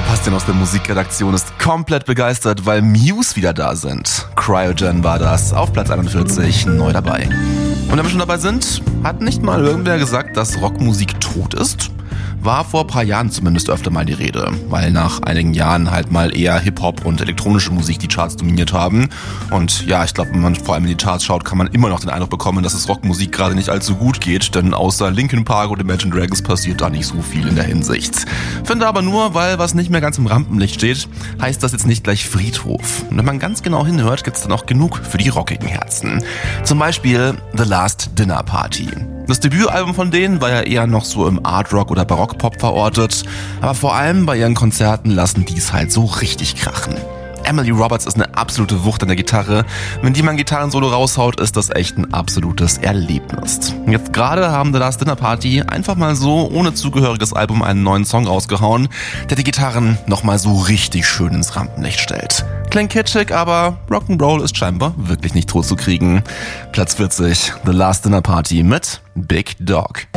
Sebastian aus der Musikredaktion ist komplett begeistert, weil Muse wieder da sind. Cryogen war das, auf Platz 41, neu dabei. Und wenn wir schon dabei sind, hat nicht mal irgendwer gesagt, dass Rockmusik tot ist? War vor ein paar Jahren zumindest öfter mal die Rede, weil nach einigen Jahren halt mal eher Hip-Hop und elektronische Musik die Charts dominiert haben. Und ja, ich glaube, wenn man vor allem in die Charts schaut, kann man immer noch den Eindruck bekommen, dass es Rockmusik gerade nicht allzu gut geht, denn außer Linkin Park und Imagine Dragons passiert da nicht so viel in der Hinsicht. Finde aber nur, weil was nicht mehr ganz im Rampenlicht steht, heißt das jetzt nicht gleich Friedhof. Und wenn man ganz genau hinhört, gibt's dann auch genug für die rockigen Herzen. Zum Beispiel The Last Dinner Party. Das Debütalbum von denen war ja eher noch so im Art-Rock oder Barock-Pop verortet, aber vor allem bei ihren Konzerten lassen die es halt so richtig krachen. Emily Roberts ist eine absolute Wucht an der Gitarre. Wenn die mal ein Gitarrensolo raushaut, ist das echt ein absolutes Erlebnis. Jetzt gerade haben The Last Dinner Party einfach mal so ohne zugehöriges Album einen neuen Song rausgehauen, der die Gitarren nochmal so richtig schön ins Rampenlicht stellt. Klingt kitschig, aber Rock'n'Roll ist scheinbar wirklich nicht tot zu kriegen. Platz 40, The Last Dinner Party mit Big Dog.